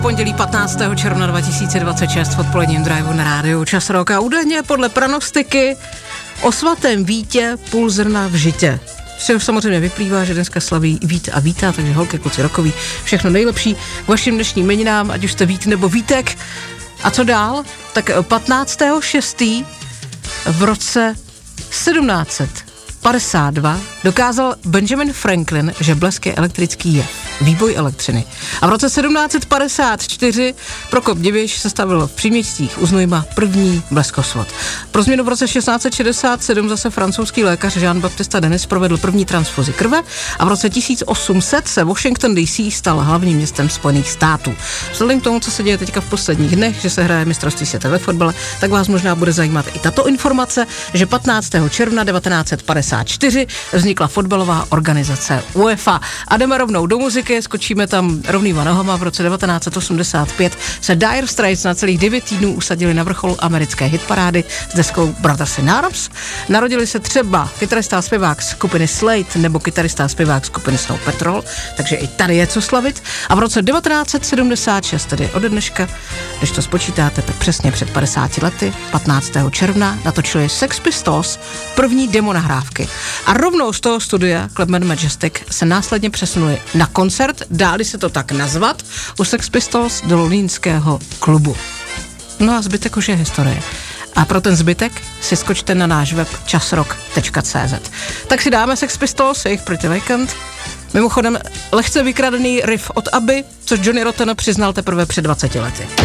Pondělí 15. června 2026 v odpoledním driveu na rádiu Čas Rock a údajně podle pranostiky o svatém Vítě půl zrna v žitě. Všeho samozřejmě vyplývá, že dneska slaví Vít a Víta, takže holky, kluci, rokoví, všechno nejlepší k vašim dnešním jmeninám, ať už jste Vít nebo Vítek. A co dál? Tak 15.6. v roce 1752 dokázal Benjamin Franklin, že blesk je elektrický jev, výboj elektřiny. A v roce 1754 Prokop Diviš sestavil v Příměstích u Znojma první bleskosvod. Pro změnu v roce 1667 zase francouzský lékař Jean-Baptiste Denis provedl první transfuzi krve a v roce 1800 se Washington DC stal hlavním městem Spojených států. Vzhledem k tomu, co se děje teďka v posledních dnech, že se hraje mistrovství světa ve fotbale, tak vás možná bude zajímat i tato informace, že 15. června 1954 vznikla fotbalová organizace UEFA. A jdeme rovnou do muziky, skočíme tam rovnýma nohama. V roce 1985 se Dire Straits na celých 9 týdnů usadili na vrchol americké hitparády s deskou Brothers in Arms. Narodili se třeba kytarista a zpěvák skupiny Slade nebo kytarista a zpěvák skupiny Snow Patrol, takže i tady je co slavit. A v roce 1976, tedy ode dneška, když to spočítáte, tak přesně před 50 lety, 15. června, natočili Sex Pistols první demo nahrávky. A rovnou z toho studia Clubman Majestic se následně přesunuli na koncert, dáli se to tak nazvat, u Sex Pistols do londýnského klubu. No a zbytek už je historie. A pro ten zbytek si skočte na náš web časrock.cz. Tak si dáme Sex Pistols, jejich Pretty Vacant. Mimochodem lehce vykradený riff od Abby, což Johnny Rotten přiznal teprve před 20 lety.